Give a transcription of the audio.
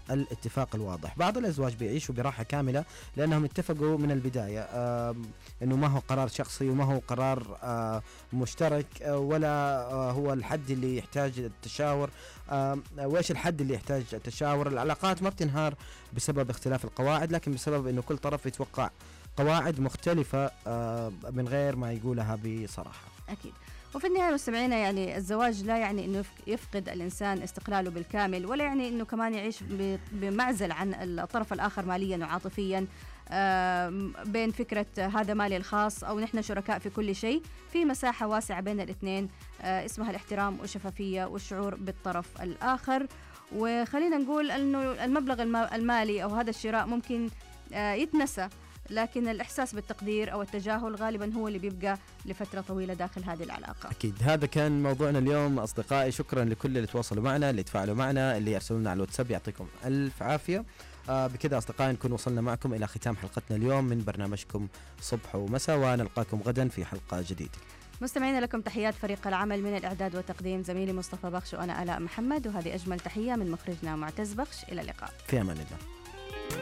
الاتفاق الواضح. بعض الأزواج بيعيشوا براحة كاملة لأنهم اتفقوا من البداية أنه ما هو قرار شخصي وما هو قرار مشترك، ولا هو الحد اللي يحتاج التشاور، وإيش الحد اللي يحتاج التشاور. العلاقات ما بتنهار بسبب اختلاف القواعد، لكن بسبب أنه كل طرف يتوقع قواعد مختلفة من غير ما يقولها بصراحة. أكيد. وفي النهاية مستمعينا، يعني الزواج لا يعني أنه يفقد الإنسان استقلاله بالكامل، ولا يعني أنه كمان يعيش بمعزل عن الطرف الآخر ماليا وعاطفيا، بين فكرة هذا مالي الخاص أو نحن شركاء في كل شيء. في مساحة واسعة بين الاثنين اسمها الاحترام والشفافية والشعور بالطرف الآخر. وخلينا نقول أنه المبلغ المالي أو هذا الشراء ممكن يتنسى، لكن الإحساس بالتقدير أو التجاهل غالبا هو اللي بيبقى لفترة طويلة داخل هذه العلاقة. أكيد. هذا كان موضوعنا اليوم أصدقائي. شكرا لكل اللي تواصلوا معنا، اللي تفاعلوا معنا، اللي يرسلوا لنا على الواتساب، يعطيكم ألف عافية. بكذا أصدقائي نكون وصلنا معكم إلى ختام حلقتنا اليوم من برنامجكم صبح ومساء، ونلقاكم غدا في حلقة جديدة. مستمعين لكم تحيات فريق العمل، من الإعداد والتقديم زميلي مصطفى بخش وأنا آلاء محمد، وهذه أجمل تحية من مخرجنا معتز بخش. إلى اللقاء، في أمان الله.